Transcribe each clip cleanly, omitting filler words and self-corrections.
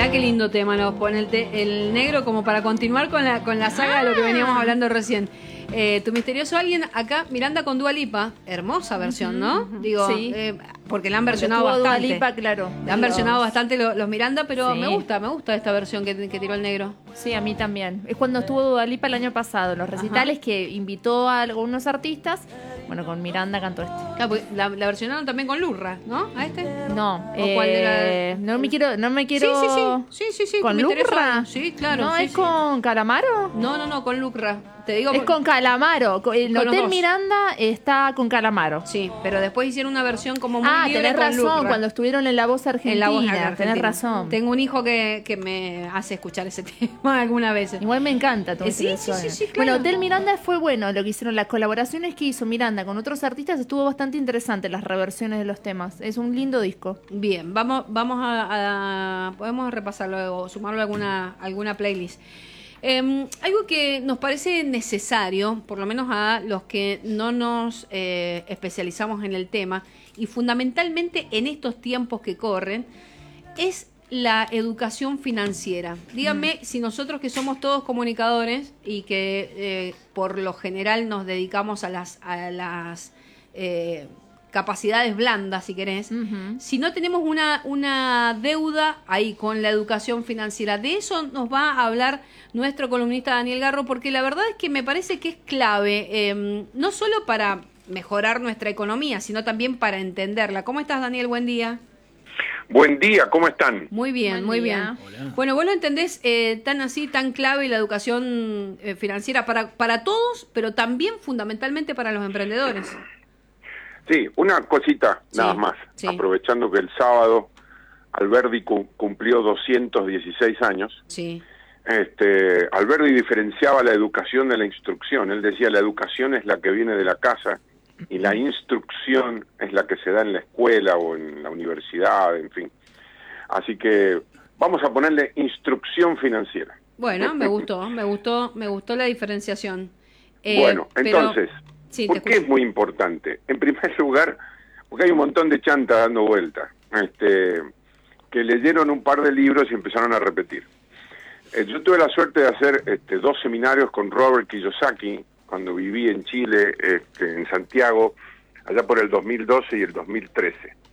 Mirá qué lindo tema nos pone el negro, como para continuar con la saga de lo que veníamos hablando recién. Tu misterioso alguien, acá Miranda con Dua Lipa, hermosa versión, ¿no? Digo, sí. Porque la han versionado bastante. Dua Lipa, claro. La han versionado bastante los Miranda, pero Sí. me gusta esta versión que tiró el negro. Sí, a mí también. Es cuando estuvo Dua Lipa el año pasado, los recitales que invitó a algunos artistas. Bueno, con Miranda cantó este. Claro, porque la versionaron también con Lurra, ¿no? ¿A este? No, ¿O cuál era? no me quiero. Sí. ¿Con Lurra? Sí, claro. ¿No sí, es sí. con Calamaro? No, con Lurra. Te digo. Es con Calamaro. El Con los Hotel dos. Miranda está con Calamaro. Sí, pero después hicieron una versión como muy libre tenés con razón, Lurra. cuando estuvieron en La Voz Argentina. En la voz argentina. Tenés razón. Tengo un hijo que me hace escuchar ese tema alguna vez. Igual me encanta todo Sí, eso. sí, claro. Bueno, Hotel Miranda fue bueno lo que hicieron. Las colaboraciones que hizo Miranda con otros artistas estuvo bastante interesante, las reversiones de los temas. Es un lindo disco. Bien, vamos a podemos repasarlo luego, sumarlo a alguna playlist. Algo que nos parece necesario, por lo menos a los que no nos especializamos en el tema, y fundamentalmente en estos tiempos que corren, es la educación financiera. Díganme si nosotros que somos todos comunicadores y que por lo general nos dedicamos a las capacidades blandas, si querés, si no tenemos una deuda ahí con la educación financiera. De eso nos va a hablar nuestro columnista Daniel Garro, porque la verdad es que me parece que es clave, no solo para mejorar nuestra economía, sino también para entenderla. ¿Cómo estás, Daniel? Buen día. Buen día, ¿cómo están? Muy bien, muy bien. Hola. Bueno, vos lo entendés tan clave la educación financiera para todos, pero también fundamentalmente para los emprendedores. Sí, una cosita nada más, aprovechando que el sábado Alberdi cumplió 216 años. Sí. Alberdi diferenciaba la educación de la instrucción. Él decía, la educación es la que viene de la casa y la instrucción es la que se da en la escuela o en la universidad, en fin. Así que vamos a ponerle instrucción financiera. Bueno, me gustó la diferenciación. Bueno, entonces, sí, ¿por qué es muy importante? En primer lugar, porque hay un montón de chantas dando vueltas, que leyeron un par de libros y empezaron a repetir. Yo tuve la suerte de hacer 2 seminarios con Robert Kiyosaki cuando viví en Chile, en Santiago, allá por el 2012 y el 2013.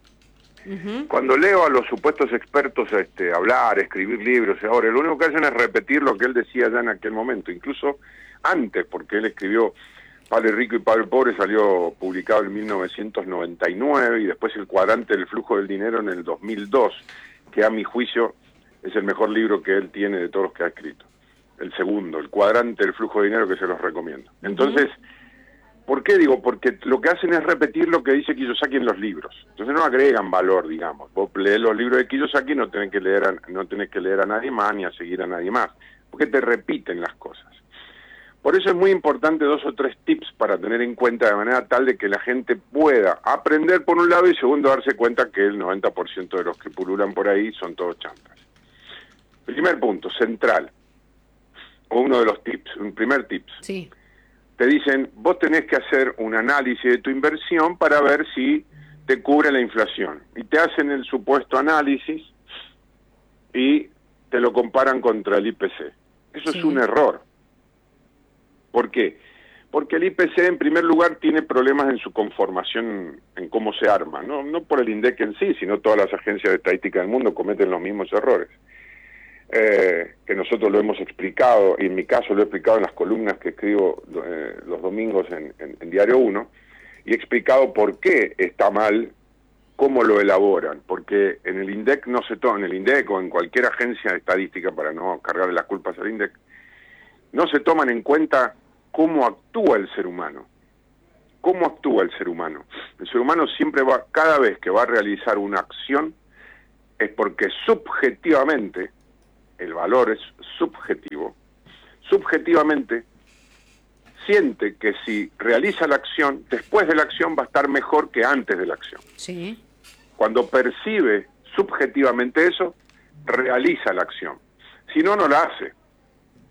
Cuando leo a los supuestos expertos hablar, escribir libros, ahora lo único que hacen es repetir lo que él decía ya en aquel momento, incluso antes, porque él escribió Padre Rico y Padre Pobre, salió publicado en 1999, y después El Cuadrante del Flujo del Dinero en el 2002, que a mi juicio es el mejor libro que él tiene de todos los que ha escrito. El segundo, El Cuadrante del Flujo de Dinero, que se los recomiendo. Entonces, ¿por qué digo? Porque lo que hacen es repetir lo que dice Kiyosaki en los libros. Entonces no agregan valor, digamos. Vos lees los libros de Kiyosaki, no tenés que leer a nadie más ni a seguir a nadie más, porque te repiten las cosas. Por eso es muy importante 2 o 3 tips para tener en cuenta, de manera tal de que la gente pueda aprender por un lado y segundo darse cuenta que el 90% de los que pululan por ahí son todos chantas. Primer punto, central, o uno de los tips, un primer tips. Sí. Te dicen, vos tenés que hacer un análisis de tu inversión para ver si te cubre la inflación. Y te hacen el supuesto análisis y te lo comparan contra el IPC. Eso es un error. ¿Por qué? Porque el IPC, en primer lugar, tiene problemas en su conformación, en cómo se arma. No por el INDEC en sí, sino todas las agencias de estadística del mundo cometen los mismos errores. Que nosotros lo hemos explicado, y en mi caso lo he explicado en las columnas que escribo los domingos en Diario 1, y he explicado por qué está mal, cómo lo elaboran, porque en el INDEC no se toma, en el INDEC o en cualquier agencia de estadística, para no cargarle las culpas al INDEC, no se toman en cuenta cómo actúa el ser humano. ¿Cómo actúa el ser humano? El ser humano siempre va, cada vez que va a realizar una acción, es porque subjetivamente, el valor es subjetivo, subjetivamente siente que si realiza la acción, después de la acción va a estar mejor que antes de la acción. Sí. Cuando percibe subjetivamente eso, realiza la acción. Si no, no la hace.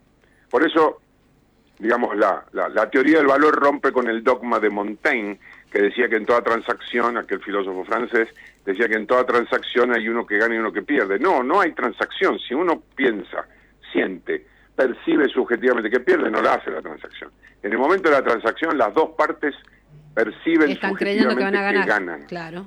Por eso, digamos, la teoría del valor rompe con el dogma de Montaigne, que decía que en toda transacción, aquel filósofo francés, decía que en toda transacción hay uno que gana y uno que pierde. No, no hay transacción. Si uno piensa, siente, percibe subjetivamente que pierde, no la hace la transacción. En el momento de la transacción, las dos partes perciben están creyendo que van a ganar. ganan. Claro.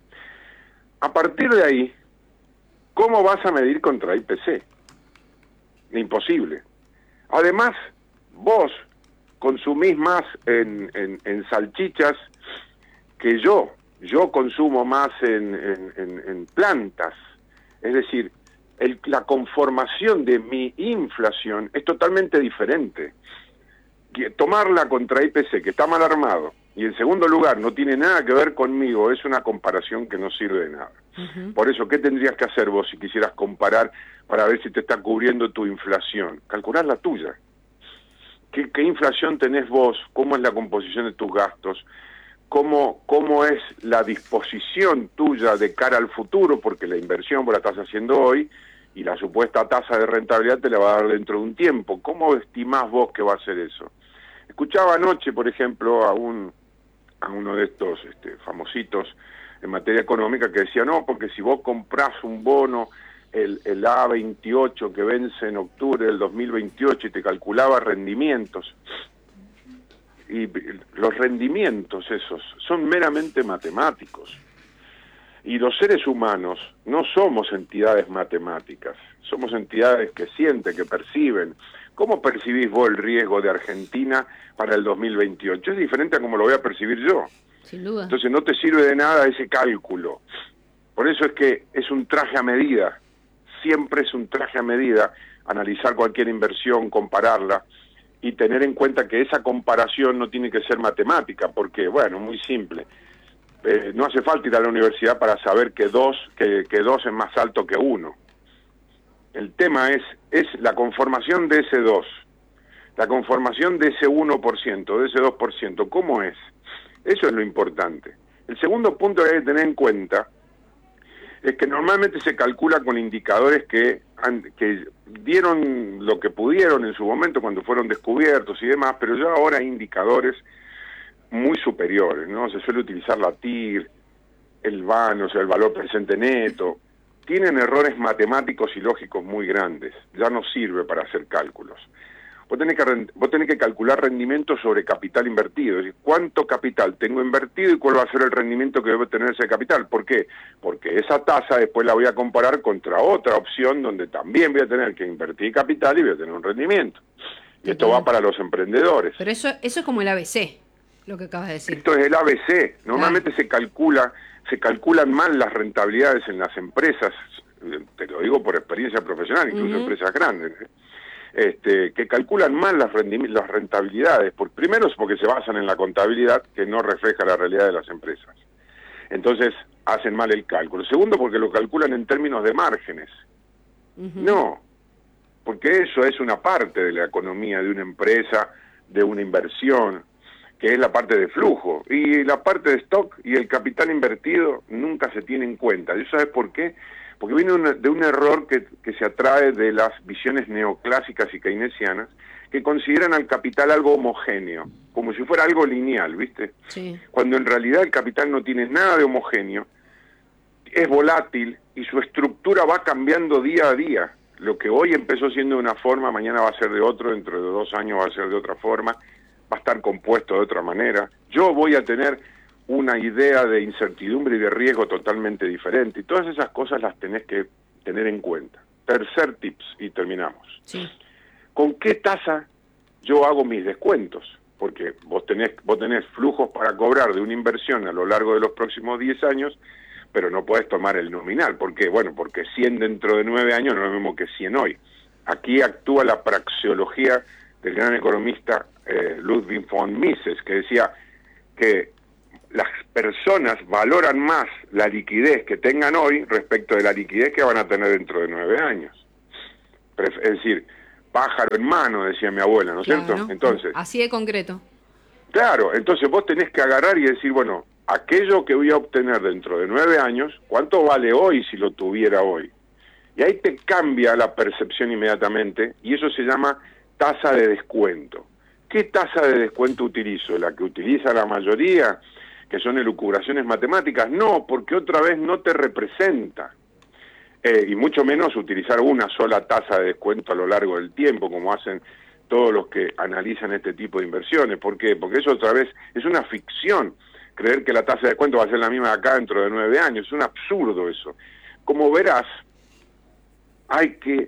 A partir de ahí, ¿cómo vas a medir contra IPC? Imposible. Además, vos consumís más en salchichas que yo. Yo consumo más en plantas. Es decir, la conformación de mi inflación es totalmente diferente. Tomarla contra IPC, que está mal armado, y en segundo lugar no tiene nada que ver conmigo, es una comparación que no sirve de nada. Por eso, ¿qué tendrías que hacer vos si quisieras comparar para ver si te está cubriendo tu inflación? Calcular la tuya. ¿Qué inflación tenés vos? ¿Cómo es la composición de tus gastos? ¿Cómo es la disposición tuya de cara al futuro? Porque la inversión vos la estás haciendo hoy y la supuesta tasa de rentabilidad te la va a dar dentro de un tiempo. ¿Cómo estimás vos que va a ser eso? Escuchaba anoche, por ejemplo, a uno de estos famositos en materia económica que decía, no, porque si vos comprás un bono, el A28 que vence en octubre del 2028 y te calculaba rendimientos, y los rendimientos esos son meramente matemáticos. Y los seres humanos no somos entidades matemáticas, somos entidades que sienten, que perciben. ¿Cómo percibís vos el riesgo de Argentina para el 2028? Es diferente a cómo lo voy a percibir yo. Sin duda. Entonces no te sirve de nada ese cálculo. Por eso es que es un traje a medida. Siempre es un traje a medida analizar cualquier inversión, compararla y tener en cuenta que esa comparación no tiene que ser matemática, porque, bueno, muy simple. No hace falta ir a la universidad para saber que dos es más alto que 1. El tema es la conformación de ese 2, la conformación de ese 1%, de ese 2%. ¿Cómo es? Eso es lo importante. El segundo punto que hay que tener en cuenta es que normalmente se calcula con indicadores que dieron lo que pudieron en su momento cuando fueron descubiertos y demás, pero ya ahora hay indicadores muy superiores, ¿no? Se suele utilizar la TIR, el VAN, o sea, el valor presente neto. Tienen errores matemáticos y lógicos muy grandes, ya no sirve para hacer cálculos. Vos tenés que calcular rendimiento sobre capital invertido, es decir, cuánto capital tengo invertido y cuál va a ser el rendimiento que debe tener ese capital. ¿Por qué? Porque esa tasa después la voy a comparar contra otra opción donde también voy a tener que invertir capital y voy a tener un rendimiento. Y esto va para los emprendedores. Pero eso es como el ABC, lo que acabas de decir. Esto es el ABC. Normalmente se calculan mal las rentabilidades en las empresas, te lo digo por experiencia profesional, incluso empresas grandes, que calculan mal las rentabilidades. Primero es porque se basan en la contabilidad que no refleja la realidad de las empresas. Entonces hacen mal el cálculo. Segundo, porque lo calculan en términos de márgenes. No, porque eso es una parte de la economía de una empresa, de una inversión, que es la parte de flujo. Y la parte de stock y el capital invertido nunca se tiene en cuenta. ¿Y sabes por qué? Porque viene de un error que se atrae de las visiones neoclásicas y keynesianas, que consideran al capital algo homogéneo, como si fuera algo lineal, ¿viste? Sí. Cuando en realidad el capital no tiene nada de homogéneo, es volátil y su estructura va cambiando día a día. Lo que hoy empezó siendo de una forma, mañana va a ser de otro, dentro de 2 años va a ser de otra forma, va a estar compuesto de otra manera. Yo voy a tener una idea de incertidumbre y de riesgo totalmente diferente, y todas esas cosas las tenés que tener en cuenta. Tercer tips, y terminamos. Sí. ¿Con qué tasa yo hago mis descuentos? Porque vos tenés flujos para cobrar de una inversión a lo largo de los próximos 10 años, pero no podés tomar el nominal. ¿Por qué? Bueno, porque 100 dentro de 9 años no es lo mismo que 100 hoy. Aquí actúa la praxeología del gran economista Ludwig von Mises, que decía que las personas valoran más la liquidez que tengan hoy respecto de la liquidez que van a tener dentro de 9 años. Es decir, pájaro en mano, decía mi abuela, ¿no es cierto? Entonces, así de concreto. Claro, entonces vos tenés que agarrar y decir, bueno, aquello que voy a obtener dentro de 9 años, ¿cuánto vale hoy si lo tuviera hoy? Y ahí te cambia la percepción inmediatamente, y eso se llama tasa de descuento. ¿Qué tasa de descuento utilizo? ¿La que utiliza la mayoría, que son elucubraciones matemáticas, no, porque otra vez no te representa. Y mucho menos utilizar una sola tasa de descuento a lo largo del tiempo, como hacen todos los que analizan este tipo de inversiones. ¿Por qué? Porque eso otra vez es una ficción. Creer que la tasa de descuento va a ser la misma de acá dentro de 9 años. Es un absurdo eso. Como verás, hay que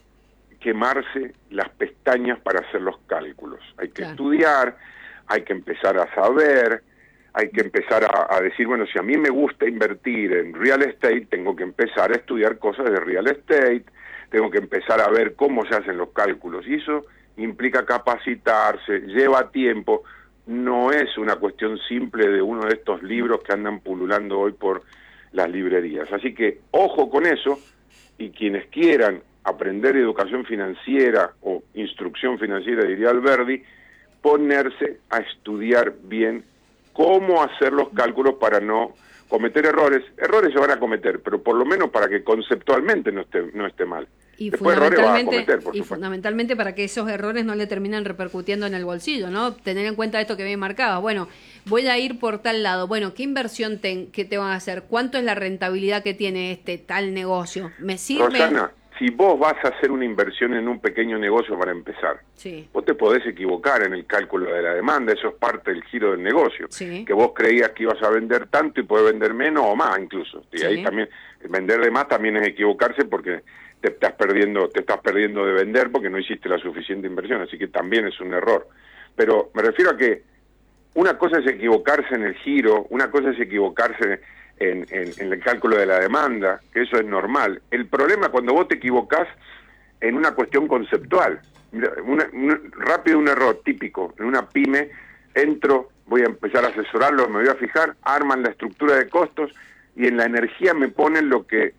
quemarse las pestañas para hacer los cálculos. Hay que estudiar, hay que empezar a saber, hay que empezar a decir, bueno, si a mí me gusta invertir en real estate, tengo que empezar a estudiar cosas de real estate, tengo que empezar a ver cómo se hacen los cálculos. Y eso implica capacitarse, lleva tiempo, no es una cuestión simple de uno de estos libros que andan pululando hoy por las librerías. Así que ojo con eso, y quienes quieran aprender educación financiera o instrucción financiera, diría Alberdi, ponerse a estudiar bien cómo hacer los cálculos para no cometer errores. Errores se van a cometer, pero por lo menos para que conceptualmente no esté mal. Y después errores vas a cometer, fundamentalmente para que esos errores no le terminen repercutiendo en el bolsillo, ¿no? Tener en cuenta esto que bien marcabas. Bueno, voy a ir por tal lado. Bueno, ¿qué inversión que te van a hacer? ¿Cuánto es la rentabilidad que tiene este tal negocio? ¿Me sirve? Rosana, si vos vas a hacer una inversión en un pequeño negocio para empezar, vos te podés equivocar en el cálculo de la demanda, eso es parte del giro del negocio, que vos creías que ibas a vender tanto y podés vender menos o más incluso, y ahí también, vender de más también es equivocarse porque te estás perdiendo de vender porque no hiciste la suficiente inversión, así que también es un error. Pero me refiero a que una cosa es equivocarse en el giro, una cosa es equivocarse en el cálculo de la demanda, que eso es normal. El problema es cuando vos te equivocás en una cuestión conceptual. Mira, rápido un error típico, en una pyme, entro, voy a empezar a asesorarlo, me voy a fijar, arman la estructura de costos y en la energía me ponen lo que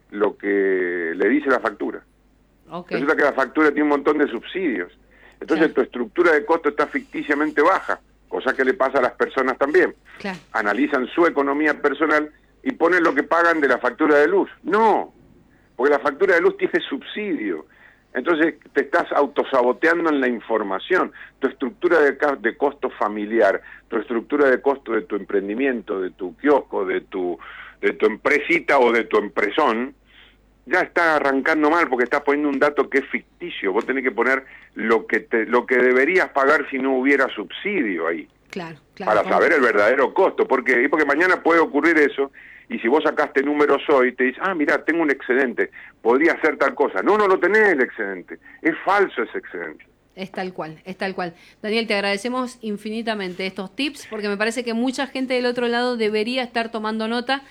le dice la factura. Resulta que la factura tiene un montón de subsidios. Entonces tu estructura de costo está ficticiamente baja, cosa que le pasa a las personas también. Analizan su economía personal y ponen lo que pagan de la factura de luz. No, porque la factura de luz tiene subsidio. Entonces te estás autosaboteando en la información. Tu estructura de costo familiar, tu estructura de costo de tu emprendimiento, de tu kiosco, de tu empresita o de tu empresón, ya está arrancando mal porque estás poniendo un dato que es ficticio. Vos tenés que poner lo que deberías pagar si no hubiera subsidio ahí. Para saber el verdadero costo. Porque mañana puede ocurrir eso, y si vos sacaste números hoy, te dices, mirá, tengo un excedente, podría hacer tal cosa. No lo tenés el excedente, es falso ese excedente. Es tal cual. Daniel, te agradecemos infinitamente estos tips, porque me parece que mucha gente del otro lado debería estar tomando nota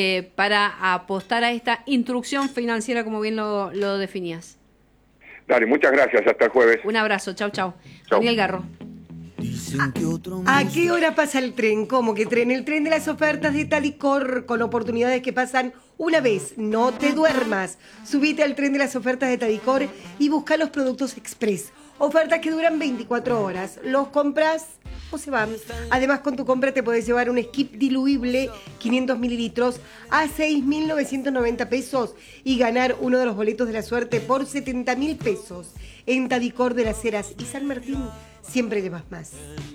para apostar a esta instrucción financiera, como bien lo definías. Dale, muchas gracias, hasta el jueves. Un abrazo, chau. Daniel Garro. ¿A qué hora pasa el tren? ¿Cómo que tren? El tren de las ofertas de Tadicor, con oportunidades que pasan una vez. No te duermas. Subite al tren de las ofertas de Tadicor y busca los productos express. Ofertas que duran 24 horas. Los compras o se van. Además, con tu compra te podés llevar un skip diluible 500 mililitros a 6.990 pesos y ganar uno de los boletos de la suerte por 70.000 pesos. En Tadicor de las Heras y San Martín siempre llevas más.